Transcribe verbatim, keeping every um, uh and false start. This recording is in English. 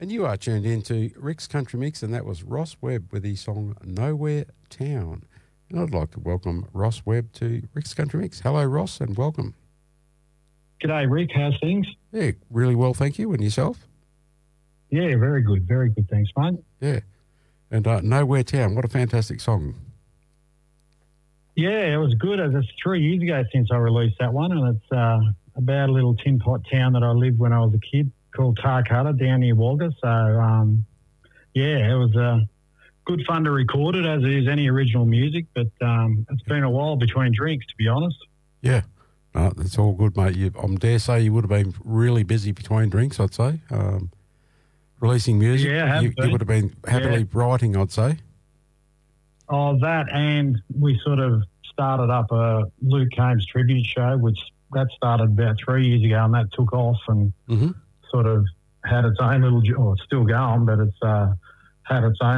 And you are tuned into Rick's Country Mix, and that was Ross Webb with his song Nowhere Town. And I'd like to welcome Ross Webb to Rick's Country Mix. Hello, Ross, and welcome. G'day, Rick. How's things? Yeah, really well, thank you. And yourself? Yeah, very good. Very good, thanks, mate. Yeah. And uh, Nowhere Town, what a fantastic song. Yeah, it was good. It's three years ago since I released that one, and it's uh, about a little tin pot town that I lived when I was a kid called Tarcutta down near Wagga. So, um, yeah, it was uh, good fun to record it, as it is any original music, but um, it's been a while between drinks, to be honest. Yeah, no, that's all good, mate. You, I dare say you would have been really busy between drinks, I'd say. Um, releasing music, yeah, you, you would have been happily yeah. writing, I'd say. Oh, that, and we sort of started up a Luke Combs tribute show, which that started about three years ago, and that took off and mm-hmm. sort of had its own little, or it's still going, but it's uh, had its own